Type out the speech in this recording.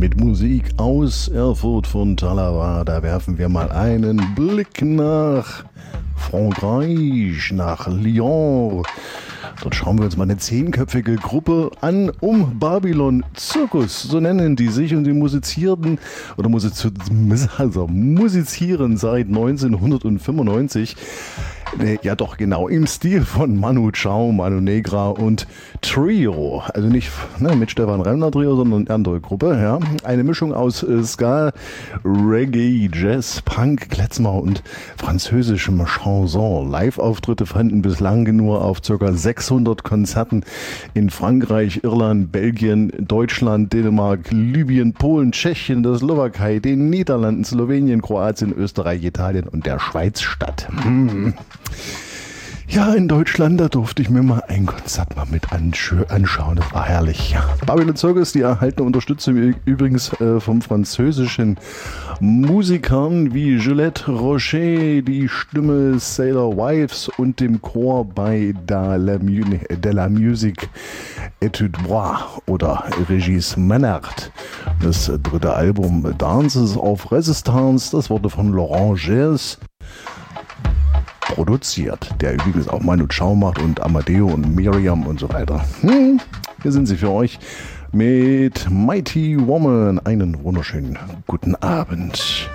mit Musik aus Erfurt von Talava. Da werfen wir mal einen Blick nach Frankreich, nach Lyon. Dort schauen wir uns mal eine 10-köpfige Gruppe an um Babylon Zirkus, so nennen die sich, und die musizieren seit 1995. Ja doch, genau, im Stil von Manu Chao, Manu Negra und Trio. Also nicht mit Stefan Remmler Trio, sondern eine andere Gruppe. Ja. Eine Mischung aus Ska, Reggae, Jazz, Punk, Klezmer und französischem Chanson. Live-Auftritte fanden bislang nur auf ca. 600 Konzerten in Frankreich, Irland, Belgien, Deutschland, Dänemark, Libyen, Polen, Tschechien, der Slowakei, den Niederlanden, Slowenien, Kroatien, Österreich, Italien und der Schweiz statt. Ja, in Deutschland, da durfte ich mir mal ein Konzert mal mit anschauen. Das war herrlich. Ja. Babylon Zirkus, die erhaltene Unterstützung übrigens vom französischen Musikern wie Juliette Rocher, die Stimme Sailor Wives und dem Chor bei de la Musique Etude Bois oder Régis Menard. Das dritte Album Dances of Resistance, das wurde von Laurent Gers produziert, der übrigens auch Manu Chao macht und Amadeo und Miriam und so weiter. Hier sind sie für euch mit Mighty Woman. Einen wunderschönen guten Abend.